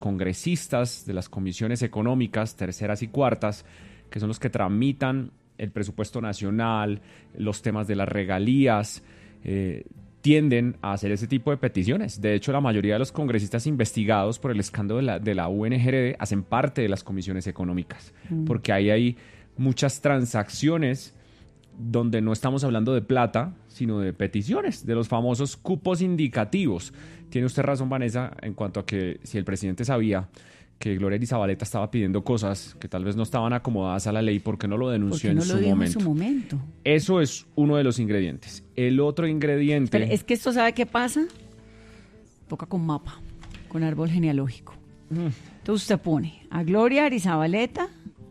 congresistas de las comisiones económicas, terceras y cuartas, que son los que tramitan el presupuesto nacional, los temas de las regalías, tienden a hacer ese tipo de peticiones. De hecho, la mayoría de los congresistas investigados por el escándalo de la UNGRD hacen parte de las comisiones económicas, porque ahí hay muchas transacciones donde no estamos hablando de plata, sino de peticiones, de los famosos cupos indicativos. Tiene usted razón, Vanessa, en cuanto a que si el presidente sabía que Gloria Zabaleta estaba pidiendo cosas que tal vez no estaban acomodadas a la ley, ¿por qué no lo denunció en su momento? Eso es uno de los ingredientes. El otro ingrediente... Pero es que esto, ¿sabe qué pasa? Toca con mapa, con árbol genealógico. Entonces usted pone a Gloria Zabaleta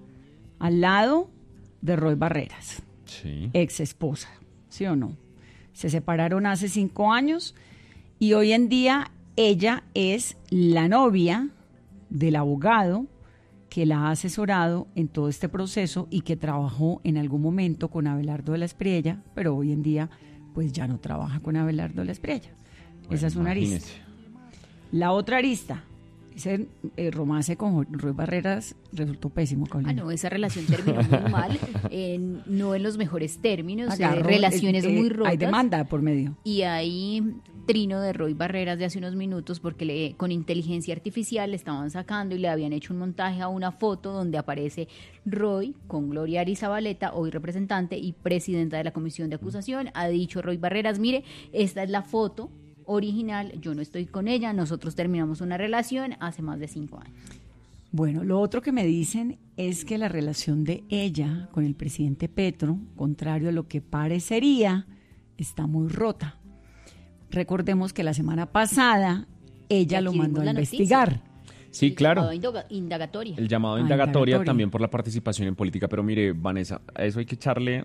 al lado de Roy Barreras, sí, ex esposa, ¿sí o no? Se separaron hace 5 años y hoy en día ella es la novia del abogado que la ha asesorado en todo este proceso y que trabajó en algún momento con Abelardo de la Espriella, pero hoy en día pues ya no trabaja con Abelardo de la Espriella. Bueno, esa es una arista. La otra arista, ese romance con Roy Barreras resultó pésimo. No, esa relación terminó muy mal, no en los mejores términos, relaciones muy rotas. Hay demanda por medio. Y hay trino de Roy Barreras de hace unos minutos porque con inteligencia artificial le estaban sacando y le habían hecho un montaje a una foto donde aparece Roy con Gloria Zabaleta, hoy representante y presidenta de la comisión de acusación. Ha dicho Roy Barreras, mire, esta es la foto original, yo no estoy con ella, nosotros terminamos una relación hace más de 5 años. Bueno, lo otro que me dicen es que la relación de ella con el presidente Petro, contrario a lo que parecería, está muy rota. Recordemos que la semana pasada ella lo mandó a investigar. Sí, claro. El llamado indagatoria. El llamado indagatoria también por la participación en política. Pero mire, Vanessa, a eso hay que echarle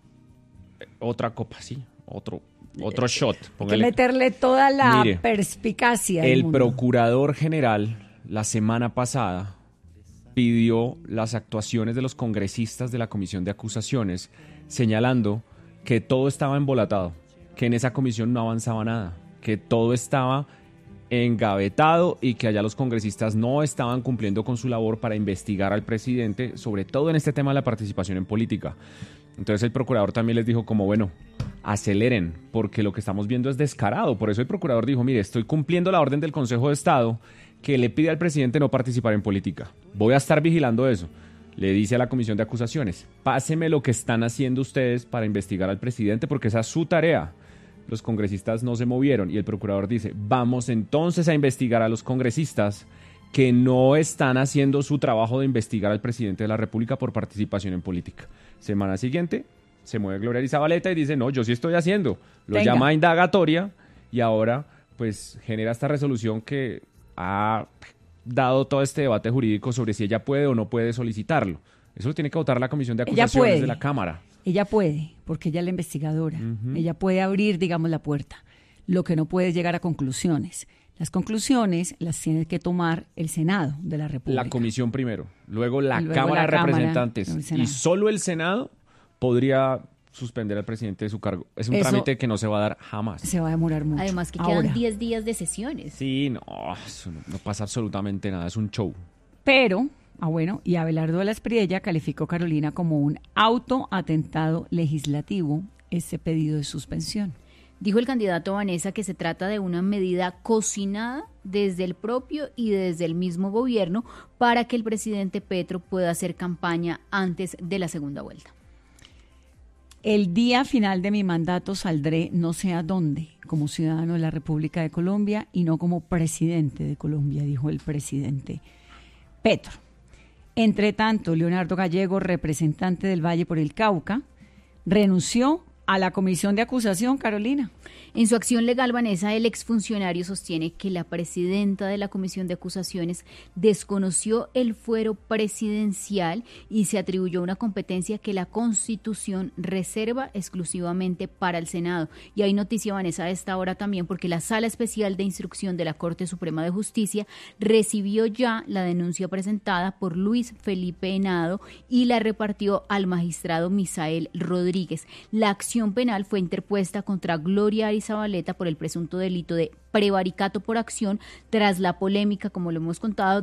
otra copa, sí, otro shot. Hay que meterle toda la perspicacia. El procurador general la semana pasada pidió las actuaciones de los congresistas de la comisión de acusaciones, señalando que todo estaba embolatado, que en esa comisión no avanzaba nada, que todo estaba engavetado y que allá los congresistas no estaban cumpliendo con su labor para investigar al presidente, sobre todo en este tema de la participación en política. Entonces el procurador también les dijo como, bueno, aceleren, porque lo que estamos viendo es descarado. Por eso el procurador dijo, mire, estoy cumpliendo la orden del Consejo de Estado que le pide al presidente no participar en política. Voy a estar vigilando eso. Le dice a la comisión de acusaciones, páseme lo que están haciendo ustedes para investigar al presidente, porque esa es su tarea. Los congresistas no se movieron y el procurador dice, vamos entonces a investigar a los congresistas que no están haciendo su trabajo de investigar al presidente de la República por participación en política. Semana siguiente se mueve Gloria Zabaleta y dice, no, yo sí estoy haciendo. Lo llama a indagatoria y ahora pues genera esta resolución que ha dado todo este debate jurídico sobre si ella puede o no puede solicitarlo. Eso lo tiene que votar la comisión de acusaciones de la Cámara. Ella puede, porque ella es la investigadora. Ella puede abrir, digamos, la puerta. Lo que no puede es llegar a conclusiones. Las conclusiones las tiene que tomar el Senado de la República. La comisión primero, luego la Cámara de Representantes. Y solo el Senado podría suspender al presidente de su cargo. Es un trámite que no se va a dar jamás. Se va a demorar mucho. Además que quedan 10 días de sesiones. Sí, no, eso no pasa absolutamente nada, es un show. Pero, y Abelardo de la Espriella calificó, Carolina, como un autoatentado legislativo ese pedido de suspensión. Dijo el candidato Vanessa que se trata de una medida cocinada desde el propio y desde el mismo gobierno para que el presidente Petro pueda hacer campaña antes de la segunda vuelta. El día final de mi mandato saldré no sé a dónde, como ciudadano de la República de Colombia y no como presidente de Colombia, dijo el presidente Petro. Entre tanto, Leonardo Gallego, representante del Valle por el Cauca, renunció a la comisión de acusación, Carolina. En su acción legal, Vanessa, el exfuncionario sostiene que la presidenta de la comisión de acusaciones desconoció el fuero presidencial y se atribuyó una competencia que la Constitución reserva exclusivamente para el Senado. Y hay noticia, Vanessa, a esta hora también, porque la Sala Especial de Instrucción de la Corte Suprema de Justicia recibió ya la denuncia presentada por Luis Felipe Henao y la repartió al magistrado Misael Rodríguez. La acción penal fue interpuesta contra Gloria Zabaleta por el presunto delito de prevaricato por acción tras la polémica, como lo hemos contado,